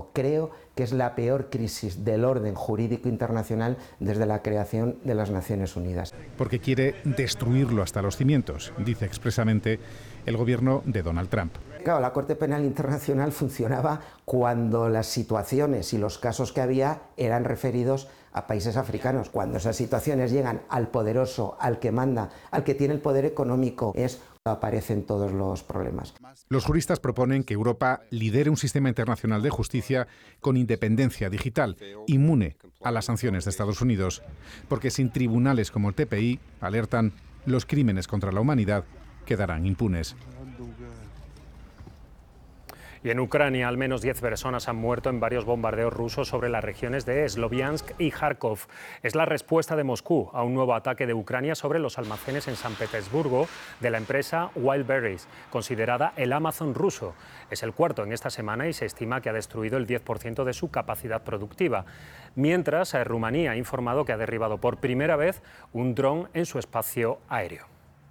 jurídico. Creo que es la peor crisis del orden jurídico internacional desde la creación de las Naciones Unidas. Porque quiere destruirlo hasta los cimientos, dice expresamente el gobierno de Donald Trump. Claro, la Corte Penal Internacional funcionaba cuando las situaciones y los casos que había eran referidos a países africanos. Cuando esas situaciones llegan al poderoso, al que manda, al que tiene el poder económico, es cuando aparecen todos los problemas. Los juristas proponen que Europa lidere un sistema internacional de justicia con independencia digital, inmune a las sanciones de Estados Unidos, porque sin tribunales como el TPI, alertan, los crímenes contra la humanidad quedarán impunes. Y en Ucrania, al menos 10 personas han muerto en varios bombardeos rusos sobre las regiones de Sloviansk y Kharkov. Es la respuesta de Moscú a un nuevo ataque de Ucrania sobre los almacenes en San Petersburgo de la empresa Wildberries, considerada el Amazon ruso. Es el cuarto en esta semana y se estima que ha destruido el 10% de su capacidad productiva. Mientras, Rumanía ha informado que ha derribado por primera vez un dron en su espacio aéreo.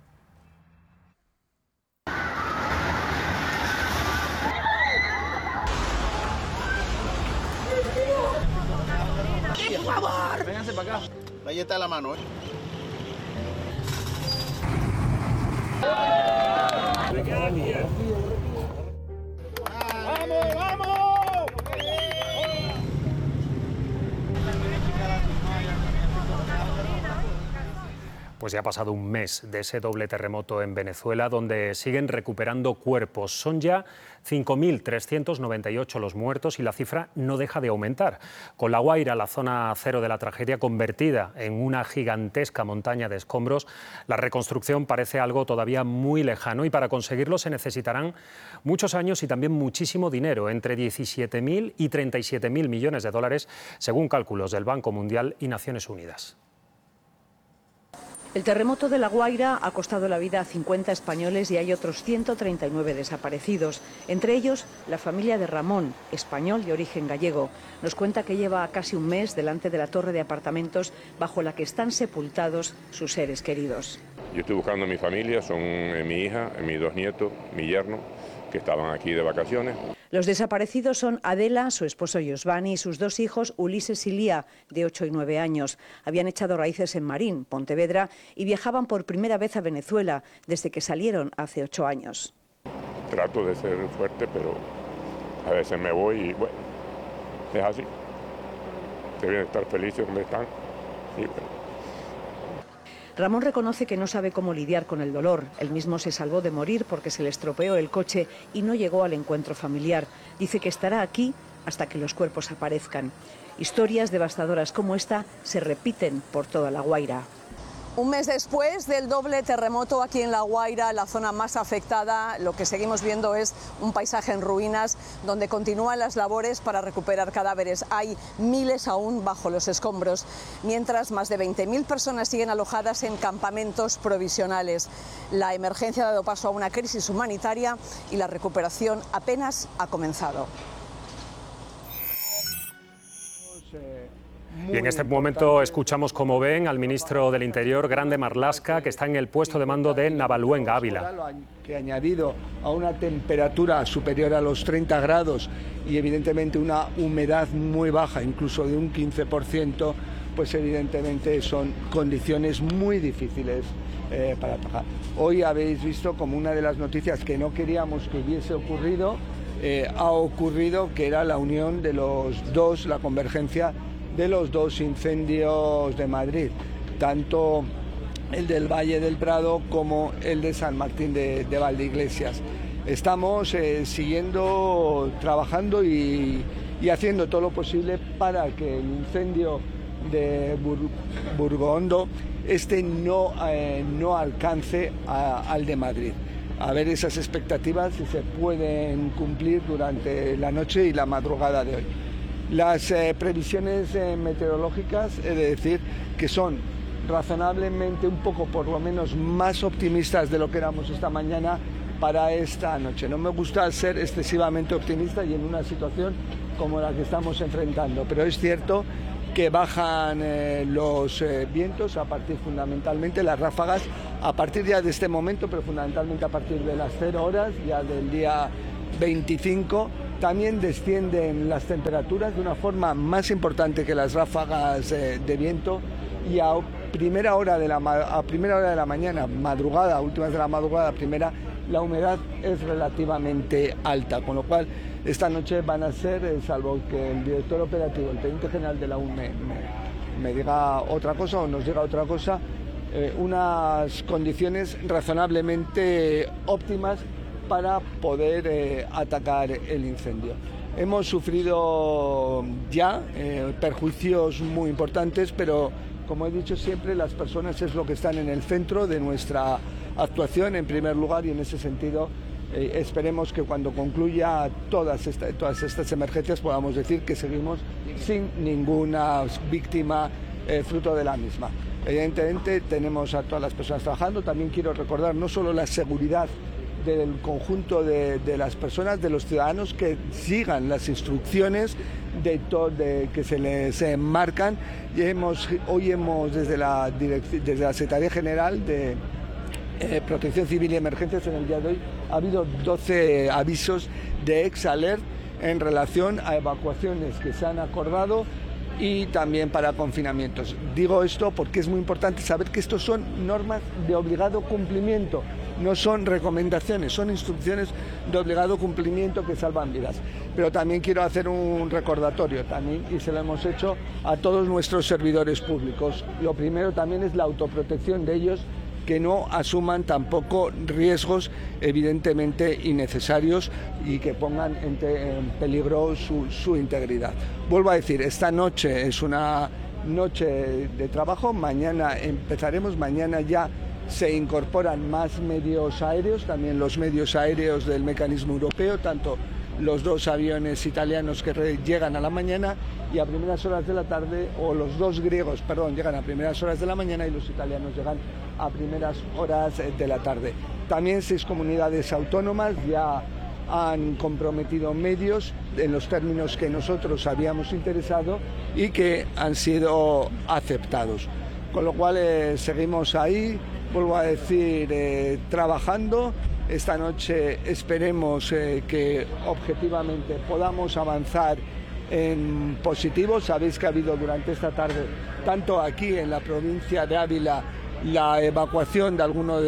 ¡Por favor! Vénganse para acá. Ahí está la mano, ¡Vamos, vamos! Pues ya ha pasado un mes de ese doble terremoto en Venezuela, donde siguen recuperando cuerpos. Son ya 5.398 los muertos y la cifra no deja de aumentar. Con La Guaira, la zona cero de la tragedia, convertida en una gigantesca montaña de escombros, la reconstrucción parece algo todavía muy lejano y para conseguirlo se necesitarán muchos años y también muchísimo dinero, entre 17.000 y 37.000 millones de dólares, según cálculos del Banco Mundial y Naciones Unidas. El terremoto de La Guaira ha costado la vida a 50 españoles y hay otros 139 desaparecidos. Entre ellos, la familia de Ramón, español de origen gallego. Nos cuenta que lleva casi un mes delante de la torre de apartamentos bajo la que están sepultados sus seres queridos. Yo estoy buscando a mi familia, son mi hija, mis 2 nietos, mi yerno, que estaban aquí de vacaciones. Los desaparecidos son Adela, su esposo Yosvani y sus 2 hijos, Ulises y Lía, de 8 y 9 años. Habían echado raíces en Marín, Pontevedra, y viajaban por primera vez a Venezuela desde que salieron hace 8 años. Trato de ser fuerte, pero a veces me voy y bueno, es así. Deben estar felices donde están y bueno. Ramón reconoce que no sabe cómo lidiar con el dolor. Él mismo se salvó de morir porque se le estropeó el coche y no llegó al encuentro familiar. Dice que estará aquí hasta que los cuerpos aparezcan. Historias devastadoras como esta se repiten por toda La Guaira. Un mes después del doble terremoto aquí en La Guaira, la zona más afectada, lo que seguimos viendo es un paisaje en ruinas donde continúan las labores para recuperar cadáveres. Hay miles aún bajo los escombros, mientras más de 20.000 personas siguen alojadas en campamentos provisionales. La emergencia ha dado paso a una crisis humanitaria y la recuperación apenas ha comenzado. Y en este momento escuchamos, como ven, al ministro del Interior, Grande Marlaska, que está en el puesto de mando de Navaluenga, Ávila. Que añadido a una temperatura superior a los 30 grados y evidentemente una humedad muy baja, incluso de un 15%, pues evidentemente son condiciones muy difíciles para trabajar. Hoy habéis visto como una de las noticias que no queríamos que hubiese ocurrido, ha ocurrido, que era la unión de los dos, la convergencia de los 2 incendios de Madrid, tanto el del Valle del Prado como el de San Martín de Valdeiglesias. Estamos siguiendo trabajando y haciendo todo lo posible para que el incendio de Burgondo no alcance al de Madrid. A ver esas expectativas si se pueden cumplir durante la noche y la madrugada de hoy. Las previsiones meteorológicas, he de decir que son razonablemente un poco, por lo menos, más optimistas de lo que éramos esta mañana para esta noche. No me gusta ser excesivamente optimista y en una situación como la que estamos enfrentando, pero es cierto que bajan los vientos a partir fundamentalmente, las ráfagas, a partir ya de este momento, pero fundamentalmente a partir de las 0 horas, ya del día 25, También descienden las temperaturas de una forma más importante que las ráfagas de viento, y a primera hora de la mañana, madrugada, últimas de la madrugada, primera, la humedad es relativamente alta, con lo cual esta noche van a ser, salvo que el director operativo, el teniente general de la UNE, me diga otra cosa o nos diga otra cosa, unas condiciones razonablemente óptimas para poder atacar el incendio. Hemos sufrido ya perjuicios muy importantes, pero como he dicho siempre, las personas es lo que están en el centro de nuestra actuación en primer lugar, y en ese sentido esperemos que cuando concluya todas estas emergencias podamos decir que seguimos sin ninguna víctima fruto de la misma. Evidentemente tenemos a todas las personas trabajando. También quiero recordar no solo la seguridad del conjunto de las personas, de los ciudadanos, que sigan las instrucciones que se les marcan. Hoy hemos desde la Secretaría General de Protección Civil y Emergencias, en el día de hoy ha habido 12 avisos de ex-alert en relación a evacuaciones que se han acordado y también para confinamientos. Digo esto porque es muy importante saber que estos son normas de obligado cumplimiento, no son recomendaciones, son instrucciones de obligado cumplimiento que salvan vidas. Pero también quiero hacer un recordatorio, y se lo hemos hecho a todos nuestros servidores públicos. Lo primero también es la autoprotección de ellos, que no asuman tampoco riesgos evidentemente innecesarios y que pongan en peligro su integridad. Vuelvo a decir, esta noche es una noche de trabajo, mañana ya se incorporan más medios aéreos, también los medios aéreos del mecanismo europeo, tanto los 2 aviones italianos que llegan a la mañana y a primeras horas de la tarde, o los 2 griegos, llegan a primeras horas de la mañana y los italianos llegan a primeras horas de la tarde. También 6 comunidades autónomas ya han comprometido medios en los términos que nosotros habíamos interesado y que han sido aceptados. Con lo cual seguimos ahí, vuelvo a decir, trabajando. Esta noche esperemos que objetivamente podamos avanzar en positivo. Sabéis que ha habido durante esta tarde, tanto aquí en la provincia de Ávila, la evacuación de algunos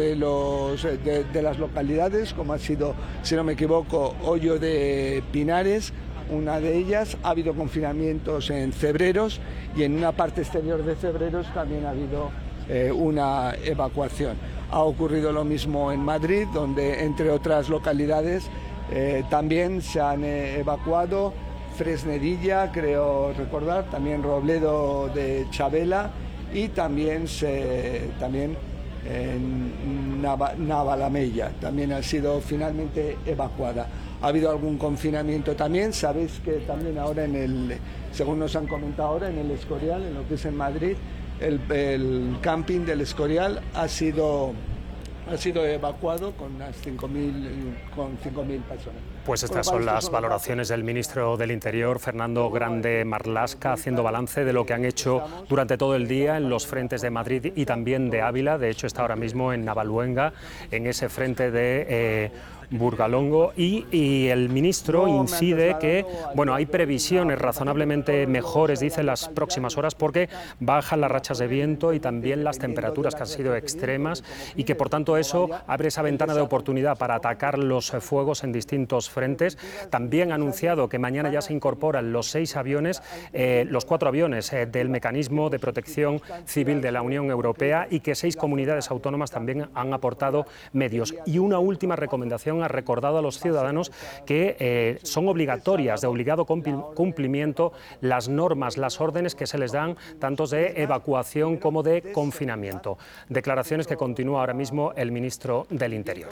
de las localidades, como ha sido, si no me equivoco, Hoyo de Pinares, una de ellas. Ha habido confinamientos en Cebreros y en una parte exterior de Cebreros también ha habido una evacuación. Ha ocurrido lo mismo en Madrid, donde entre otras localidades también se han evacuado. Fresnedilla, creo recordar, también Robledo de Chabela y también Navalamella también ha sido finalmente evacuada. Ha habido algún confinamiento también. Sabéis que también ahora según nos han comentado ahora, en el Escorial, en lo que es en Madrid, el camping del Escorial ha sido evacuado con unas 5.000 personas. Pues estas son las valoraciones del ministro del Interior, Fernando Grande Marlaska, haciendo balance de lo que han hecho durante todo el día en los frentes de Madrid y también de Ávila. De hecho, está ahora mismo en Navaluenga, en ese frente de Burgalongo, y el ministro incide que hay previsiones razonablemente mejores, dice, en las próximas horas, porque bajan las rachas de viento y también las temperaturas, que han sido extremas, y que por tanto eso abre esa ventana de oportunidad para atacar los fuegos en distintos frentes. También ha anunciado que mañana ya se incorporan los 4 aviones del Mecanismo de Protección Civil de la Unión Europea, y que 6 comunidades autónomas también han aportado medios. Y una última recomendación: ha recordado a los ciudadanos que son obligatorias, de obligado cumplimiento, las normas, las órdenes que se les dan, tanto de evacuación como de confinamiento. Declaraciones que continúa ahora mismo el ministro del Interior.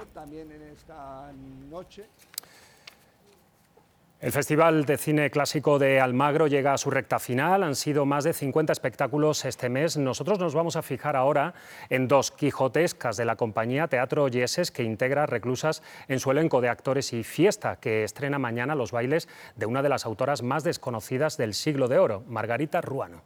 El Festival de Cine Clásico de Almagro llega a su recta final. Han sido más de 50 espectáculos este mes. Nosotros nos vamos a fijar ahora en 2 quijotescas de la compañía Teatro Yeses, que integra Reclusas en su elenco de actores, y Fiesta, que estrena mañana los bailes de una de las autoras más desconocidas del Siglo de Oro, Margarita Ruano.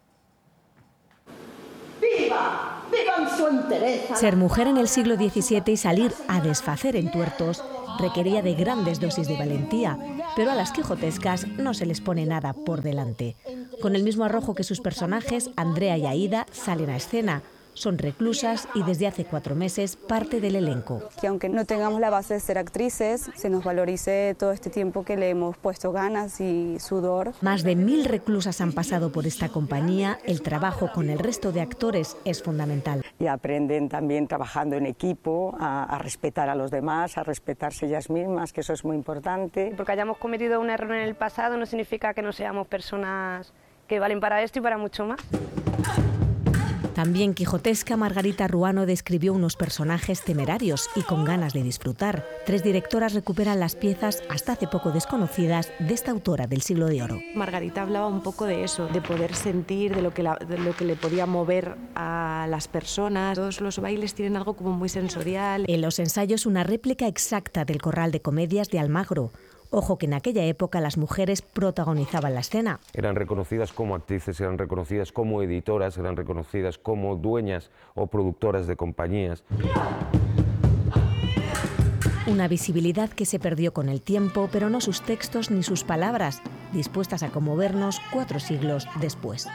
¡Viva! ¡Vivan su entereza! Ser mujer en el siglo XVII y salir a desfacer entuertos requería de grandes dosis de valentía. pero a las quijotescas no se les pone nada por delante. Con el mismo arrojo que sus personajes, Andrea y Aída salen a escena. Son reclusas y desde hace 4 meses parte del elenco. Que aunque no tengamos la base de ser actrices, se nos valorice todo este tiempo que le hemos puesto ganas y sudor. Más de 1000 reclusas han pasado por esta compañía. El trabajo con el resto de actores es fundamental. Y aprenden también trabajando en equipo, a respetar a los demás, a respetarse ellas mismas, que eso es muy importante. Porque hayamos cometido un error en el pasado no significa que no seamos personas que valen para esto y para mucho más. También quijotesca, Margarita Ruano describió unos personajes temerarios y con ganas de disfrutar. 3 directoras recuperan las piezas hasta hace poco desconocidas de esta autora del Siglo de Oro. Margarita hablaba un poco de eso, de poder sentir, de lo que le podía mover a las personas. Todos los bailes tienen algo como muy sensorial. En los ensayos, una réplica exacta del Corral de Comedias de Almagro. Ojo que en aquella época las mujeres protagonizaban la escena. Eran reconocidas como actrices, eran reconocidas como editoras, eran reconocidas como dueñas o productoras de compañías. Una visibilidad que se perdió con el tiempo, pero no sus textos ni sus palabras, dispuestas a conmovernos 4 siglos después.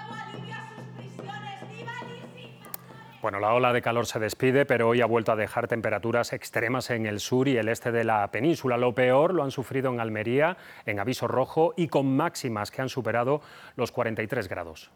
Bueno, la ola de calor se despide, pero hoy ha vuelto a dejar temperaturas extremas en el sur y el este de la península. Lo peor lo han sufrido en Almería, en aviso rojo y con máximas que han superado los 43 grados.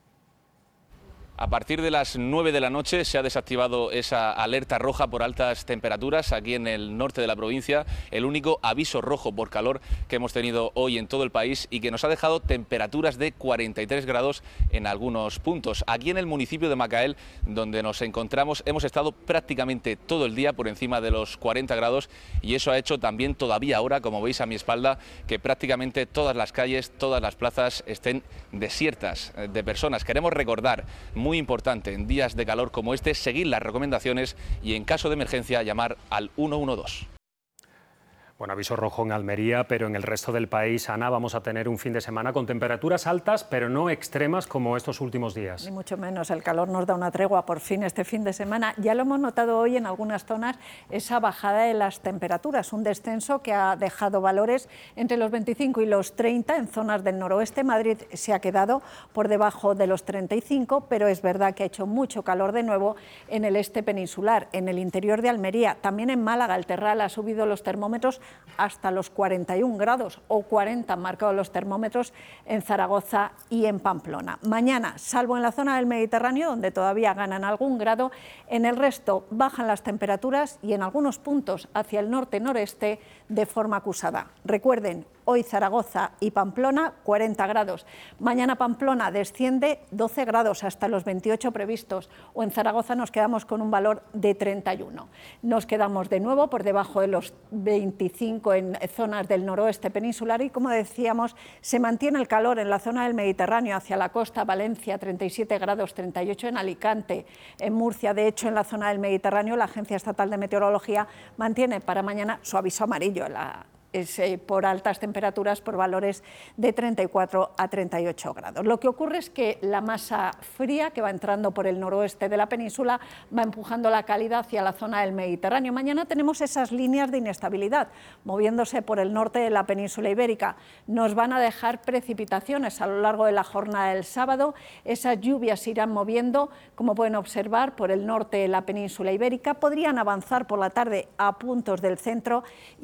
A partir de las 9 de la noche se ha desactivado esa alerta roja por altas temperaturas aquí en el norte de la provincia, el único aviso rojo por calor que hemos tenido hoy en todo el país y que nos ha dejado temperaturas de 43 grados en algunos puntos. Aquí en el municipio de Macael, donde nos encontramos, hemos estado prácticamente todo el día por encima de los 40 grados y eso ha hecho también todavía ahora, como veis a mi espalda, que prácticamente todas las calles, todas las plazas estén desiertas de personas. Queremos recordar, muy importante en días de calor como este, seguir las recomendaciones y en caso de emergencia llamar al 112. Bueno, aviso rojo en Almería, pero en el resto del país, Ana, vamos a tener un fin de semana con temperaturas altas, pero no extremas como estos últimos días. Ni mucho menos, el calor nos da una tregua por fin este fin de semana. Ya lo hemos notado hoy en algunas zonas, esa bajada de las temperaturas, un descenso que ha dejado valores entre los 25 y los 30 en zonas del noroeste. Madrid se ha quedado por debajo de los 35, pero es verdad que ha hecho mucho calor de nuevo en el este peninsular, en el interior de Almería. También en Málaga, el Terral ha subido los termómetros hasta los 41 grados o 40 han marcado los termómetros en Zaragoza y en Pamplona. Mañana, salvo en la zona del Mediterráneo, donde todavía ganan algún grado, en el resto bajan las temperaturas y en algunos puntos hacia el norte-noreste de forma acusada. Recuerden, hoy Zaragoza y Pamplona 40 grados, mañana Pamplona desciende 12 grados hasta los 28 previstos o en Zaragoza nos quedamos con un valor de 31. Nos quedamos de nuevo por debajo de los 25 en zonas del noroeste peninsular y como decíamos se mantiene el calor en la zona del Mediterráneo hacia la costa, Valencia 37 grados, 38 en Alicante, en Murcia. De hecho en la zona del Mediterráneo la Agencia Estatal de Meteorología mantiene para mañana su aviso amarillo, por altas temperaturas, por valores de 34 a 38 grados. Lo que ocurre es que la masa fría que va entrando por el noroeste de la península va empujando la cálida hacia la zona del Mediterráneo. Mañana tenemos esas líneas de inestabilidad moviéndose por el norte de la península ibérica. Nos van a dejar precipitaciones a lo largo de la jornada del sábado. Esas lluvias se irán moviendo, como pueden observar, por el norte de la península ibérica. Podrían avanzar por la tarde a puntos del centro